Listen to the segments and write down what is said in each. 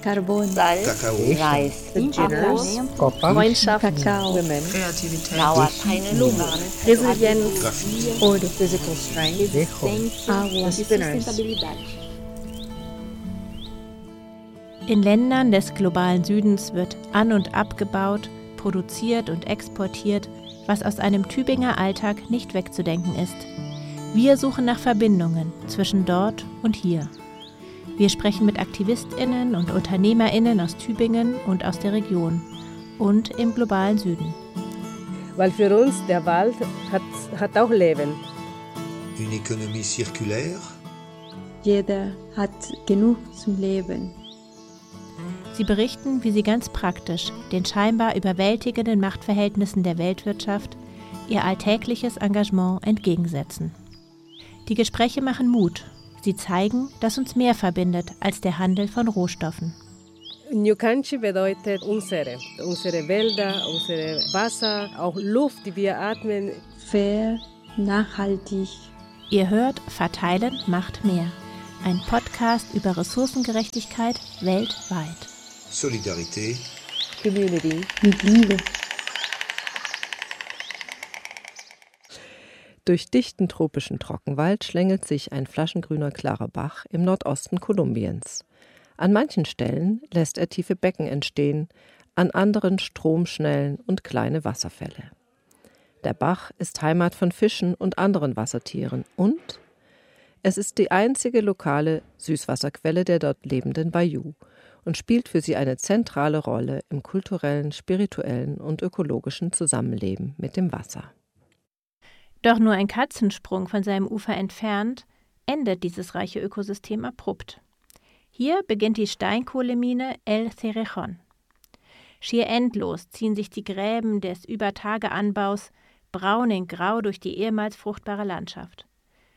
Carbon, Salz, Kakao, Reis, Jitters, Kopper, Freundschaft, Kakao, Women, Kreativität, Dauerpeinigung, Resilienz, Graffiti, ouro, Physical Strength, Resistência água, e Spinners. In Ländern des globalen Südens wird an- und abgebaut, produziert und exportiert, was aus einem Tübinger Alltag nicht wegzudenken ist. Wir suchen nach Verbindungen zwischen dort und hier. Wir sprechen mit AktivistInnen und UnternehmerInnen aus Tübingen und aus der Region und im globalen Süden. Weil für uns der Wald hat auch Leben. une économie circulaire, jeder hat genug zum Leben. Sie berichten, wie sie ganz praktisch den scheinbar überwältigenden Machtverhältnissen der Weltwirtschaft ihr alltägliches Engagement entgegensetzen. Die Gespräche machen Mut. Sie zeigen, dass uns mehr verbindet als der Handel von Rohstoffen. Nyukanchi bedeutet unsere Wälder, unsere Wasser, auch Luft, die wir atmen. Fair, nachhaltig. Ihr hört Verteilen macht mehr. Ein Podcast über Ressourcengerechtigkeit weltweit. solidarité, Community. Mit Liebe. Durch dichten tropischen Trockenwald schlängelt sich ein flaschengrüner klarer Bach im Nordosten Kolumbiens. An manchen Stellen lässt er tiefe Becken entstehen, an anderen Stromschnellen und kleine Wasserfälle. Der Bach ist Heimat von Fischen und anderen Wassertieren und es ist die einzige lokale Süßwasserquelle der dort lebenden Bayou und spielt für sie eine zentrale Rolle im kulturellen, spirituellen und ökologischen Zusammenleben mit dem Wasser. Doch nur ein Katzensprung von seinem Ufer entfernt endet dieses reiche Ökosystem abrupt. Hier beginnt die Steinkohlemine El Cerrejón. Schier endlos ziehen sich die Gräben des Übertageanbaus braun in grau durch die ehemals fruchtbare Landschaft.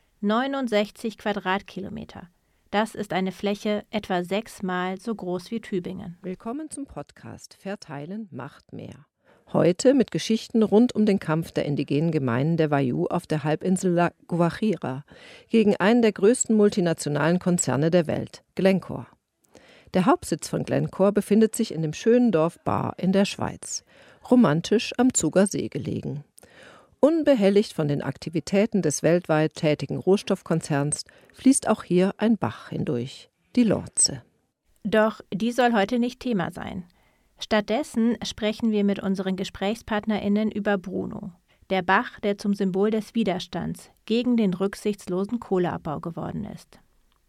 69 Quadratkilometer. Das ist eine Fläche etwa 6-mal so groß wie Tübingen. Willkommen zum Podcast Verteilen macht mehr. Heute mit Geschichten rund um den Kampf der indigenen Gemeinden der Wayuu auf der Halbinsel La Guajira gegen einen der größten multinationalen Konzerne der Welt, Glencore. Der Hauptsitz von Glencore befindet sich in dem schönen Dorf Bar in der Schweiz, romantisch am Zuger See gelegen. Unbehelligt von den Aktivitäten des weltweit tätigen Rohstoffkonzerns fließt auch hier ein Bach hindurch, die Lorze. Doch die soll heute nicht Thema sein. Stattdessen sprechen wir mit unseren GesprächspartnerInnen über Bruno, der Bach, der zum Symbol des Widerstands gegen den rücksichtslosen Kohleabbau geworden ist.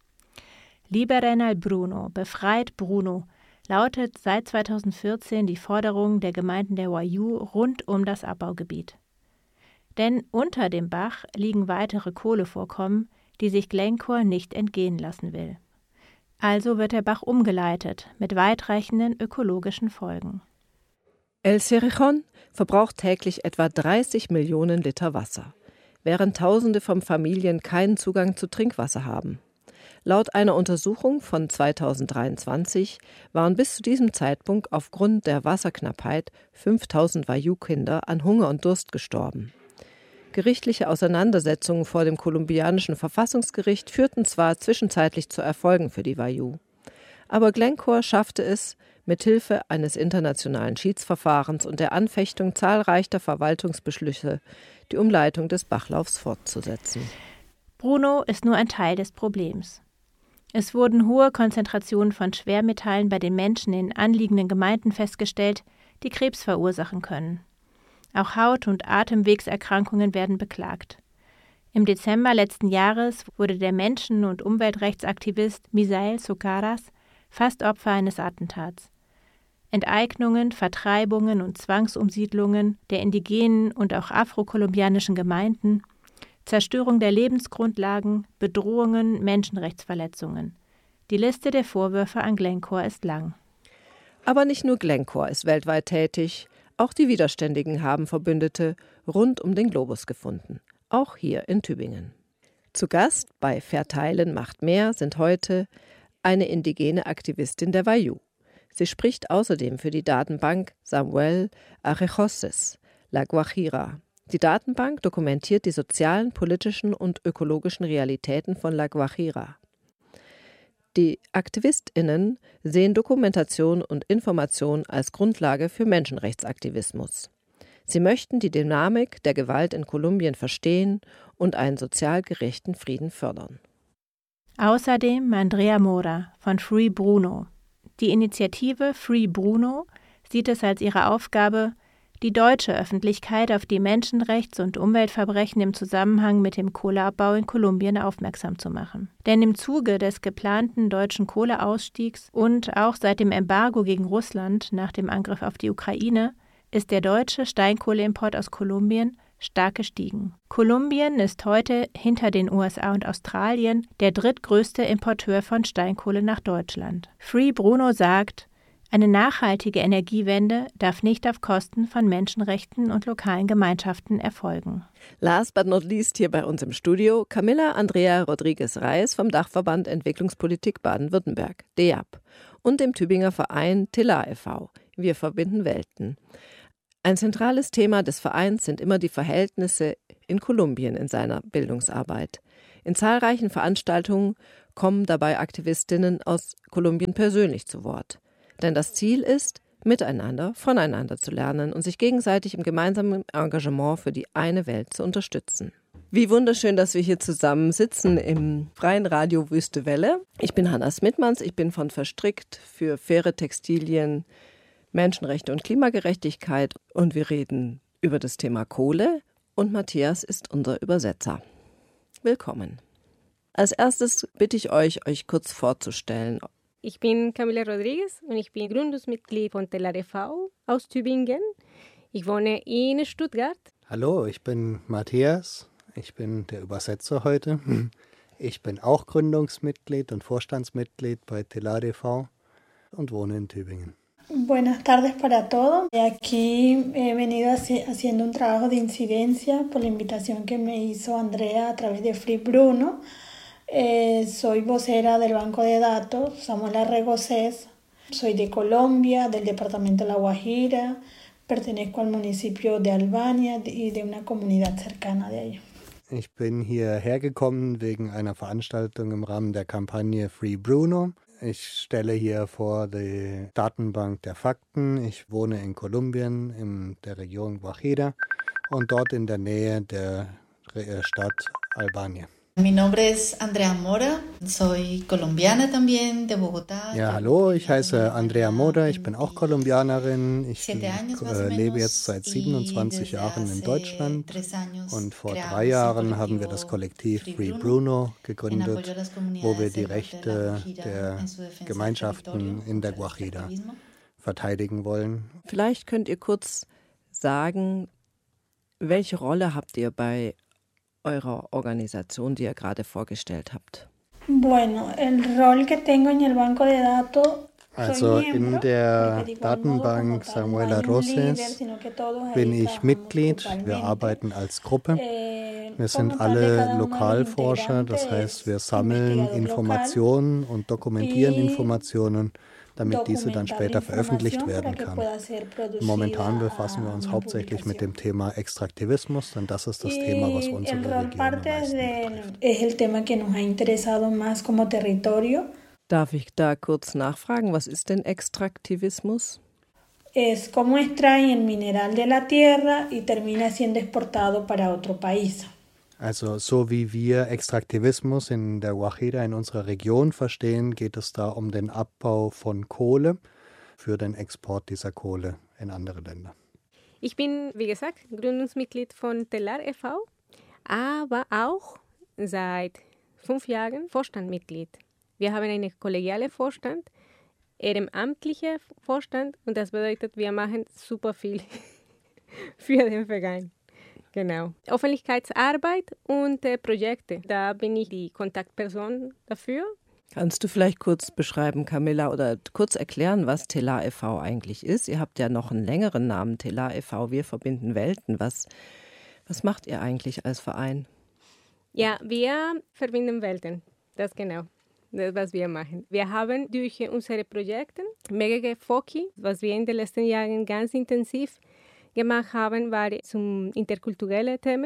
Liberen al Bruno, befreit Bruno, lautet seit 2014 die Forderung der Gemeinden der Wayuu rund um das Abbaugebiet. Denn unter dem Bach liegen weitere Kohlevorkommen, die sich Glencore nicht entgehen lassen will. Also wird der Bach umgeleitet, mit weitreichenden ökologischen Folgen. El Cerrejón verbraucht täglich etwa 30 Millionen Liter Wasser, während Tausende von Familien keinen Zugang zu Trinkwasser haben. Laut einer Untersuchung von 2023 waren bis zu diesem Zeitpunkt aufgrund der Wasserknappheit 5000 Wayuu-Kinder an Hunger und Durst gestorben. Gerichtliche Auseinandersetzungen vor dem kolumbianischen Verfassungsgericht führten zwar zwischenzeitlich zu Erfolgen für die Wayuu, aber Glencore schaffte es, mithilfe eines internationalen Schiedsverfahrens und der Anfechtung zahlreicher Verwaltungsbeschlüsse die Umleitung des Bachlaufs fortzusetzen. Bruno ist nur ein Teil des Problems. Es wurden hohe Konzentrationen von Schwermetallen bei den Menschen in anliegenden Gemeinden festgestellt, die Krebs verursachen können. Auch Haut- und Atemwegserkrankungen werden beklagt. Im Dezember letzten Jahres wurde der Menschen- und Umweltrechtsaktivist Misael Socaras fast Opfer eines Attentats. Enteignungen, Vertreibungen und Zwangsumsiedlungen der indigenen und auch afrokolumbianischen Gemeinden, Zerstörung der Lebensgrundlagen, Bedrohungen, Menschenrechtsverletzungen. Die Liste der Vorwürfe an Glencore ist lang. Aber nicht nur Glencore ist weltweit tätig, auch die Widerständigen haben Verbündete rund um den Globus gefunden, auch hier in Tübingen. Zu Gast bei Verteilen macht mehr sind heute eine indigene Aktivistin der Wayuu. Sie spricht außerdem für die Datenbank Samuel Arrejoses, La Guajira. Die Datenbank dokumentiert die sozialen, politischen und ökologischen Realitäten von La Guajira. Die AktivistInnen sehen Dokumentation und Information als Grundlage für Menschenrechtsaktivismus. Sie möchten die Dynamik der Gewalt in Kolumbien verstehen und einen sozial gerechten Frieden fördern. Außerdem Andrea Mora von Free Bruno. Die Initiative Free Bruno sieht es als ihre Aufgabe, die deutsche Öffentlichkeit auf die Menschenrechts- und Umweltverbrechen im Zusammenhang mit dem Kohleabbau in Kolumbien aufmerksam zu machen. Denn im Zuge des geplanten deutschen Kohleausstiegs und auch seit dem Embargo gegen Russland nach dem Angriff auf die Ukraine ist der deutsche Steinkohleimport aus Kolumbien stark gestiegen. Kolumbien ist heute hinter den USA und Australien der drittgrößte Importeur von Steinkohle nach Deutschland. Free Bruno sagt, eine nachhaltige Energiewende darf nicht auf Kosten von Menschenrechten und lokalen Gemeinschaften erfolgen. Last but not least hier bei uns im Studio Camilla Andrea Rodriguez-Reis vom Dachverband Entwicklungspolitik Baden-Württemberg, DEAB, und dem Tübinger Verein TELAR e.V. Wir verbinden Welten. Ein zentrales Thema des Vereins sind immer die Verhältnisse in Kolumbien in seiner Bildungsarbeit. In zahlreichen Veranstaltungen kommen dabei Aktivistinnen aus Kolumbien persönlich zu Wort. Denn das Ziel ist, miteinander, voneinander zu lernen und sich gegenseitig im gemeinsamen Engagement für die eine Welt zu unterstützen. Wie wunderschön, dass wir hier zusammen sitzen im freien Radio Wüste Welle. Ich bin Hanna Smittmanns, ich bin von Verstrickt für faire Textilien, Menschenrechte und Klimagerechtigkeit und wir reden über das Thema Kohle und Matthias ist unser Übersetzer. Willkommen. Als erstes bitte ich euch kurz vorzustellen. Ich bin Camilla Rodriguez und ich bin Gründungsmitglied von TELAR e.V. aus Tübingen. Ich wohne in Stuttgart. Hallo, ich bin Matthias. Ich bin der Übersetzer heute. Ich bin auch Gründungsmitglied und Vorstandsmitglied bei TELAR e.V. und wohne in Tübingen. Buenas tardes para todos. Aquí he venido haciendo un trabajo de incidencia por la invitación que me hizo Andrea a través de Free Bruno. Soy vocera del Banco de Datos, Samuel Arregocés. Soy de Colombia, del departamento de La Guajira. Pertenezco al municipio de Albania y de una comunidad cercana de allá. Ich bin hierher gekommen wegen einer Veranstaltung im Rahmen der Kampagne Free Bruno. Ich stelle hier vor die Datenbank der Fakten. Ich wohne in Kolumbien, in der Region Guajira und dort in der Nähe der Stadt Albania. Mi nombre es Andrea Mora, soy colombiana también, de Bogotá. Ja, hallo, ich heiße Andrea Mora, ich bin auch Kolumbianerin. Ich lebe jetzt seit 27 Jahren in Deutschland und vor 3 Jahren haben wir das Kollektiv Free Bruno gegründet, wo wir die Rechte der Gemeinschaften in der Guajira verteidigen wollen. Vielleicht könnt ihr kurz sagen, welche Rolle habt ihr bei eurer Organisation, die ihr gerade vorgestellt habt? Bueno, el rol que tengo en el Banco de Datos. Also in der Datenbank Samuel Arregocés bin ich Mitglied. Wir arbeiten als Gruppe. Wir sind alle Lokalforscher, das heißt, wir sammeln Informationen und dokumentieren Informationen, damit diese dann später veröffentlicht werden kann. Momentan befassen wir uns hauptsächlich mit dem Thema Extraktivismus, denn das ist das Thema, was unsere Region am meisten betrifft. Darf ich da kurz nachfragen, was ist denn Extraktivismus? Es como extraen el mineral de la tierra y termina siendo exportado para otro país. Also so wie wir Extraktivismus in der Guajira in unserer Region verstehen, geht es da um den Abbau von Kohle für den Export dieser Kohle in andere Länder. Ich bin, wie gesagt, Gründungsmitglied von TELAR e.V., aber auch seit 5 Jahren Vorstandmitglied. Wir haben einen kollegialen Vorstand, ehrenamtlicher Vorstand und das bedeutet, wir machen super viel für den Verein. Genau. Öffentlichkeitsarbeit und Projekte. Da bin ich die Kontaktperson dafür. Kannst du vielleicht kurz beschreiben, Camilla, oder kurz erklären, was TELAR e.V. eigentlich ist? Ihr habt ja noch einen längeren Namen, TELAR e.V., wir verbinden Welten. Was macht ihr eigentlich als Verein? Ja, wir verbinden Welten. Das genau. Das, was wir machen. Wir haben durch unsere Projekte mehrere Foki, was wir in den letzten Jahren ganz intensiv gemacht haben, war zum interkulturelle Themen.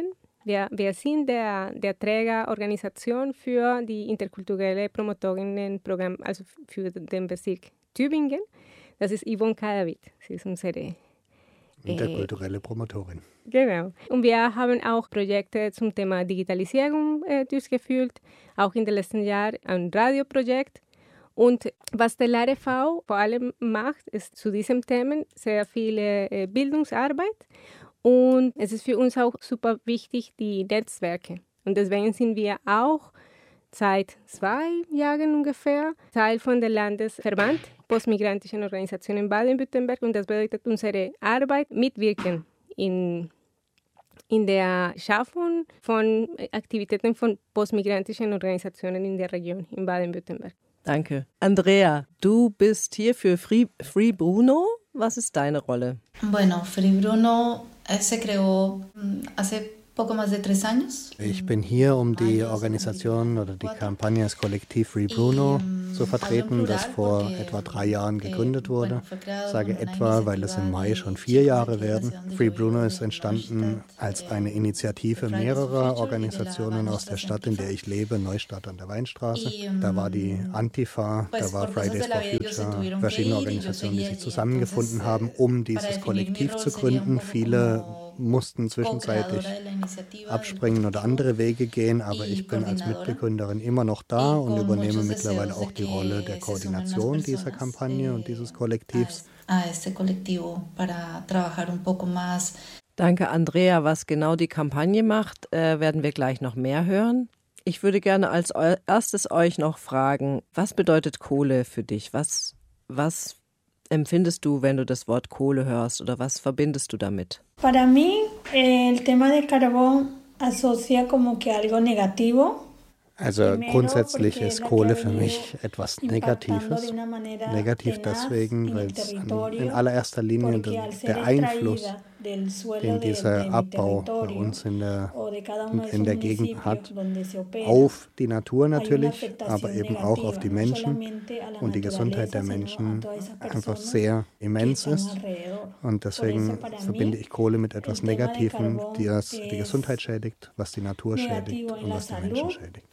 Wir sind der Trägerorganisation für die interkulturelle Promotorinnenprogramm, also für den Bezirk Tübingen. Das ist Yvonne Cadavid. Sie ist unsere interkulturelle Promotorin. Genau. Und wir haben auch Projekte zum Thema Digitalisierung durchgeführt, auch in den letzten Jahren ein Radioprojekt. Und was der LAR-e.V. vor allem macht, ist zu diesen Themen sehr viel Bildungsarbeit. Und es ist für uns auch super wichtig, die Netzwerke. Und deswegen sind wir auch seit 2 Jahren ungefähr Teil von der Landesverband postmigrantischen Organisationen Baden-Württemberg. Und das bedeutet unsere Arbeit mitwirken in der Schaffung von Aktivitäten von postmigrantischen Organisationen in der Region, in Baden-Württemberg. Danke. Andrea, du bist hier für Free Bruno. Was ist deine Rolle? Bueno, Free Bruno se creó hace poco más de 3 años. Ich bin hier, um die Organisation oder die Kampagne des Kollektiv Free Bruno zu vertreten, das vor etwa 3 Jahren gegründet wurde. Ich sage etwa, weil es im Mai schon 4 Jahre werden. Free Bruno ist entstanden als eine Initiative mehrerer Organisationen aus der Stadt, in der ich lebe, Neustadt an der Weinstraße. Da war die Antifa, da war Fridays for Future, verschiedene Organisationen, die sich zusammengefunden haben, um dieses Kollektiv zu gründen. Viele mussten zwischenzeitlich abspringen oder andere Wege gehen, aber ich bin als Mitbegründerin immer noch da und übernehme mittlerweile auch die Rolle der Koordination dieser Kampagne und dieses Kollektivs. Danke, Andrea. Was genau die Kampagne macht, werden wir gleich noch mehr hören. Ich würde gerne als erstes euch noch fragen, was bedeutet Kohle für dich? Was empfindest du, wenn du das Wort Kohle hörst, oder was verbindest du damit? Para mí, el tema de carbón asocia como que algo negativo. Also grundsätzlich ist Kohle für mich etwas Negatives. Negativ deswegen, weil es in allererster Linie der Einfluss, den dieser Abbau bei uns in der Gegend hat, auf die Natur natürlich, aber eben auch auf die Menschen und die Gesundheit der Menschen einfach sehr immens ist. Und deswegen verbinde ich Kohle mit etwas Negativem, das die Gesundheit schädigt, was die Natur schädigt und was die Menschen schädigt.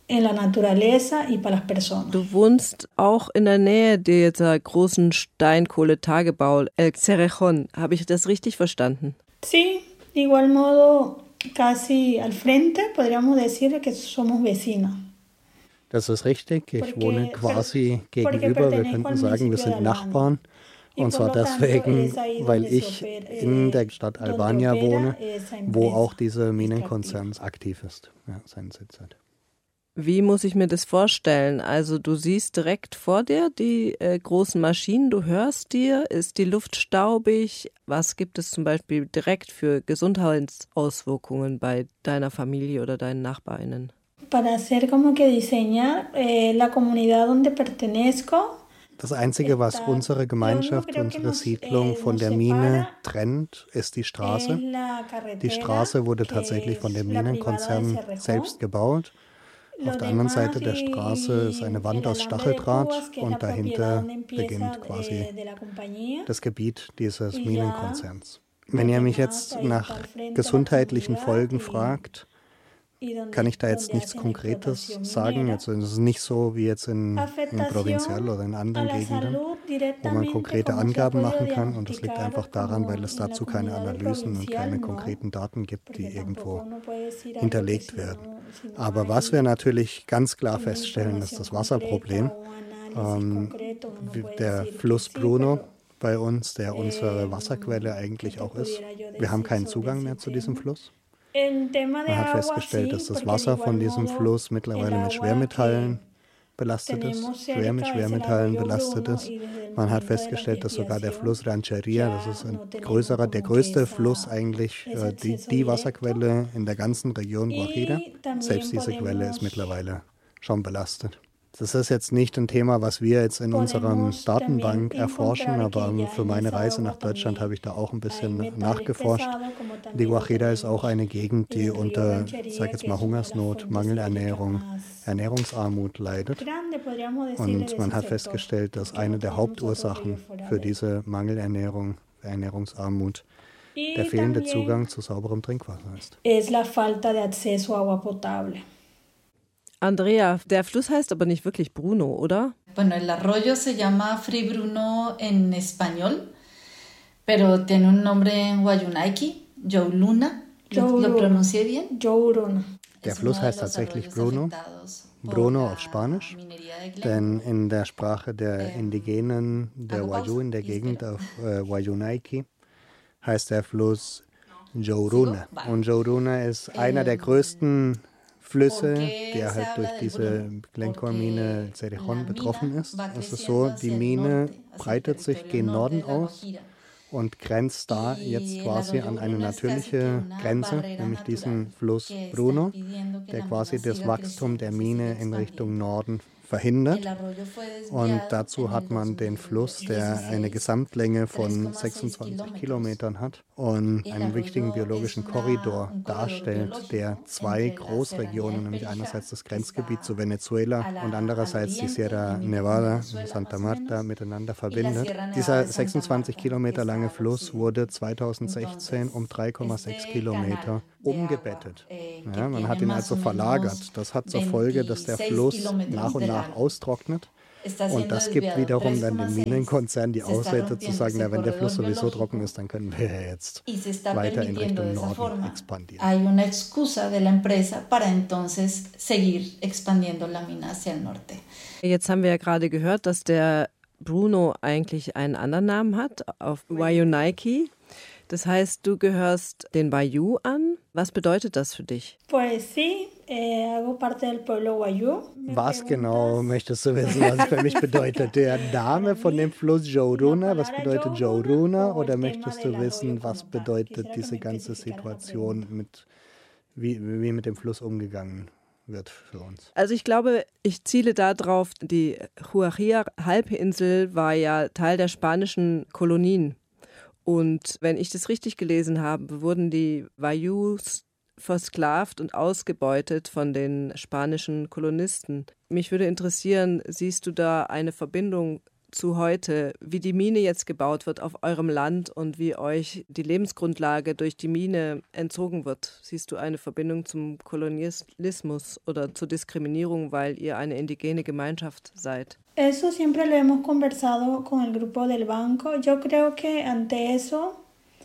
Du wohnst auch in der Nähe dieser großen Steinkohletagebau El Cerrejón. Habe ich das richtig verstanden? Sí, de igual modo, casi al frente, podríamos decir que somos vecinos. Das ist richtig. Ich wohne quasi gegenüber. Wir könnten sagen, wir sind Nachbarn. Und zwar deswegen, weil ich in der Stadt Albania wohne, wo auch dieser Minenkonzern aktiv ist, ja, seinen Sitz hat. Wie muss ich mir das vorstellen? Also du siehst direkt vor dir die großen Maschinen, du hörst dir, ist die Luft staubig? Was gibt es zum Beispiel direkt für Gesundheitsauswirkungen bei deiner Familie oder deinen NachbarInnen? Para hacer como que diseñar la comunidad donde pertenezco. Das Einzige, was unsere Gemeinschaft, unsere Siedlung von der Mine trennt, ist die Straße. Die Straße wurde tatsächlich von dem Minenkonzern selbst gebaut. Auf der anderen Seite der Straße ist eine Wand aus Stacheldraht und dahinter beginnt quasi das Gebiet dieses Minenkonzerns. Wenn ihr mich jetzt nach gesundheitlichen Folgen fragt, kann ich da jetzt nichts Konkretes sagen. Also es ist nicht so wie jetzt in Provincial oder in anderen Gegenden, wo man konkrete Angaben machen kann. Und das liegt einfach daran, weil es dazu keine Analysen und keine konkreten Daten gibt, die irgendwo hinterlegt werden. Aber was wir natürlich ganz klar feststellen, ist das Wasserproblem. Der Fluss Bruno bei uns, der unsere Wasserquelle eigentlich auch ist. Wir haben keinen Zugang mehr zu diesem Fluss. Man hat festgestellt, dass das Wasser von diesem Fluss mittlerweile mit Schwermetallen belastet ist, schwer mit Schwermetallen belastet ist. Man hat festgestellt, dass sogar der Fluss Rancheria, das ist der größte Fluss eigentlich, die Wasserquelle in der ganzen Region Guajira, selbst diese Quelle ist mittlerweile schon belastet. Das ist jetzt nicht ein Thema, was wir jetzt in unserer Datenbank erforschen, aber für meine Reise nach Deutschland habe ich da auch ein bisschen nachgeforscht. Die Guajira ist auch eine Gegend, die unter, ich sage jetzt mal, Hungersnot, Mangelernährung, Ernährungsarmut leidet. Und man hat festgestellt, dass eine der Hauptursachen für diese Mangelernährung, Ernährungsarmut, der fehlende Zugang zu sauberem Trinkwasser ist. Es la falta de acceso a agua potable. Andrea, der Fluss heißt aber nicht wirklich Bruno, oder? Bueno, el arroyo se llama Fri Bruno en español, pero tiene un nombre en Wayunaiki, Jouluna. ¿Lo pronuncié bien? Jouluna. Der Fluss heißt tatsächlich Bruno. Bruno auf Spanisch, denn in der Sprache der Indigenen, der Wayuu in der Gegend auf Wayunaiki, heißt der Fluss Jouruna. Und Jouruna ist einer der größten Flüsse, der halt durch diese Glencore-Mine Cerrejón betroffen ist. Es ist so, die Mine breitet sich gen Norden aus und grenzt da jetzt quasi an eine natürliche Grenze, nämlich diesen Fluss Bruno, der quasi das Wachstum der Mine in Richtung Norden verhindert. Und dazu hat man den Fluss, der eine Gesamtlänge von 26 Kilometern hat und einen wichtigen biologischen Korridor darstellt, der zwei Großregionen, nämlich einerseits das Grenzgebiet zu Venezuela und andererseits die Sierra Nevada und Santa Marta miteinander verbindet. Dieser 26 Kilometer lange Fluss wurde 2016 um 3,6 Kilometer umgebettet. Ja, man hat ihn also verlagert. Das hat zur Folge, dass der Fluss nach und nach austrocknet. Und das gibt wiederum dann dem Minenkonzern die Ausrede zu sagen, na, wenn der Fluss sowieso trocken ist, dann können wir ja jetzt weiter in Richtung Norden expandieren. Hay una excusa de la empresa para entonces seguir expandiendo la mina hacia el norte. Jetzt haben wir ja gerade gehört, dass der Bruno eigentlich einen anderen Namen hat, auf Wayunaiki. Das heißt, du gehörst den Wayuu an. Was bedeutet das für dich? Pues sí, hago parte del pueblo Wayuu. Was genau möchtest du wissen, was es für mich bedeutet? Der Name von dem Fluss Jouruna, was bedeutet Jouruna? Oder möchtest du wissen, was bedeutet diese ganze Situation, wie mit dem Fluss umgegangen wird für uns? Also ich glaube, ich ziele darauf, die Guajira-Halbinsel war ja Teil der spanischen Kolonien. Und wenn ich das richtig gelesen habe, wurden die Wayús versklavt und ausgebeutet von den spanischen Kolonisten. Mich würde interessieren, siehst du da eine Verbindung zu heute, wie die Mine jetzt gebaut wird auf eurem Land und wie euch die Lebensgrundlage durch die Mine entzogen wird? Siehst du eine Verbindung zum Kolonialismus oder zur Diskriminierung, weil ihr eine indigene Gemeinschaft seid? Eso siempre lo hemos conversado con el grupo del banco. Yo creo que ante eso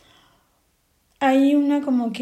hay una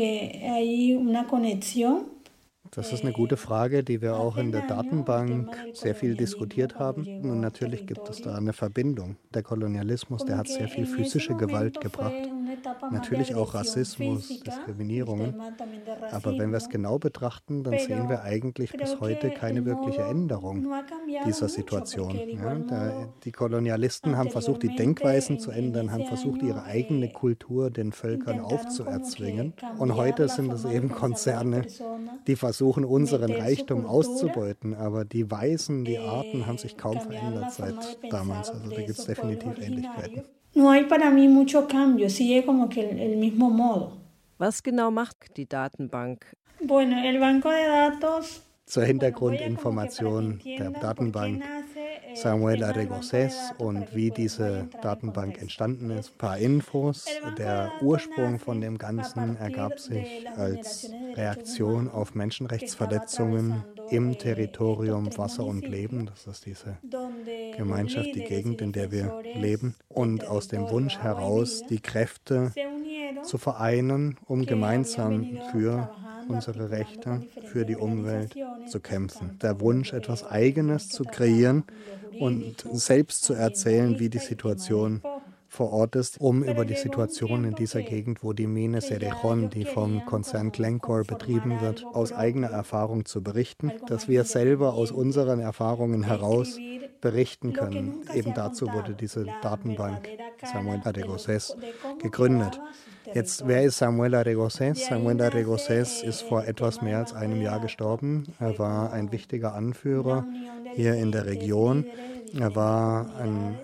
conexión. Das ist eine gute Frage, die wir auch in der Datenbank sehr viel diskutiert haben. Und natürlich gibt es da eine Verbindung. Der Kolonialismus, der hat sehr viel physische Gewalt gebracht. Natürlich auch Rassismus, Diskriminierungen. Aber wenn wir es genau betrachten, dann sehen wir eigentlich bis heute keine wirkliche Änderung dieser Situation. Ja, die Kolonialisten haben versucht, die Denkweisen zu ändern, haben versucht, ihre eigene Kultur den Völkern aufzuerzwingen. Und heute sind es eben Konzerne, die versuchen, unseren Reichtum auszubeuten. Aber die Weisen, die Arten haben sich kaum verändert seit damals. Also da gibt es definitiv Ähnlichkeiten. No hay para mí mucho cambio, sigue como que el mismo modo. Was genau macht die Datenbank? Bueno, el banco de datos. Zur Hintergrundinformation der Datenbank Samuel Arregosés und wie diese Datenbank entstanden ist. Ein paar Infos. Der Ursprung von dem Ganzen ergab sich als Reaktion auf Menschenrechtsverletzungen im Territorium Wasser und Leben. Das ist diese Gemeinschaft, die Gegend, in der wir leben. Und aus dem Wunsch heraus, die Kräfte zu vereinen, um gemeinsam für unsere Rechte, für die Umwelt zu kämpfen. Der Wunsch, etwas Eigenes zu kreieren und selbst zu erzählen, wie die Situation vor Ort ist, um über die Situation in dieser Gegend, wo die Mine Cerrejón, die vom Konzern Glencore betrieben wird, aus eigener Erfahrung zu berichten, dass wir selber aus unseren Erfahrungen heraus berichten können. Eben dazu wurde diese Datenbank Samuel Arregosés gegründet. Jetzt, wer ist Samuel Arregosés? Samuel Arregosés ist vor etwas mehr als einem Jahr gestorben. Er war ein wichtiger Anführer hier in der Region. Er war ein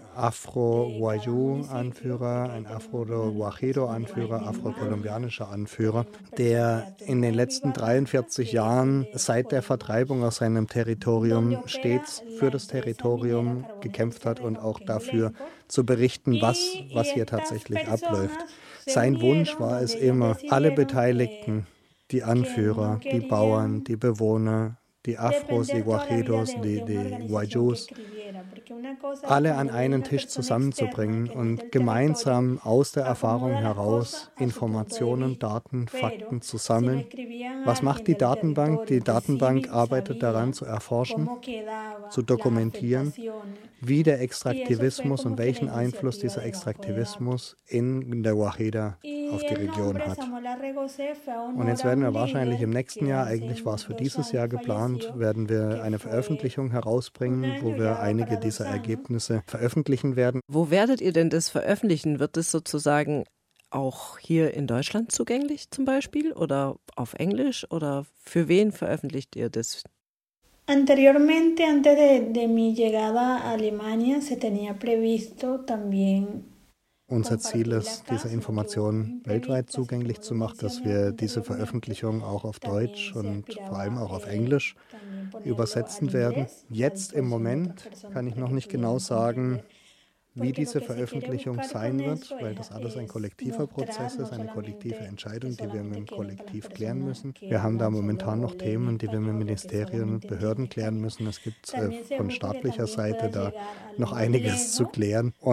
Afro-Wayuu-Anführer, ein Afro-Guajiro-Anführer, afro-kolumbianischer Anführer, der in den letzten 43 Jahren seit der Vertreibung aus seinem Territorium stets für das Territorium gekämpft hat und auch dafür zu berichten, was was hier tatsächlich abläuft. Sein Wunsch war es immer, alle Beteiligten, die Anführer, die Bauern, die Bewohner, die Afros, die Guajiros, die Guayús, alle an einen Tisch zusammenzubringen und gemeinsam aus der Erfahrung heraus Informationen, Daten, Fakten zu sammeln. Was macht die Datenbank? Die Datenbank arbeitet daran zu erforschen, zu dokumentieren, wie der Extraktivismus und welchen Einfluss dieser Extraktivismus in der Guajira auf die Region hat. Und jetzt werden wir wahrscheinlich im nächsten Jahr, eigentlich war es für dieses Jahr geplant, werden wir eine Veröffentlichung herausbringen, wo wir einige dieser Ergebnisse veröffentlichen werden. Wo werdet ihr denn das veröffentlichen? Wird es sozusagen auch hier in Deutschland zugänglich zum Beispiel oder auf Englisch oder für wen veröffentlicht ihr das? Anteriormente, antes de mi llegada a Alemania, se tenía previsto también. Unser Ziel ist, diese Informationen weltweit zugänglich zu machen, dass wir diese Veröffentlichung auch auf Deutsch und vor allem auch auf Englisch übersetzen werden. Jetzt im Moment kann ich noch nicht genau sagen, wie diese Veröffentlichung sein wird, weil das alles ein kollektiver Prozess ist, eine kollektive Entscheidung, die wir mit dem Kollektiv klären müssen. Wir haben da momentan noch Themen, die wir mit Ministerien und Behörden klären müssen. Es gibt von staatlicher Seite da noch einiges zu klären.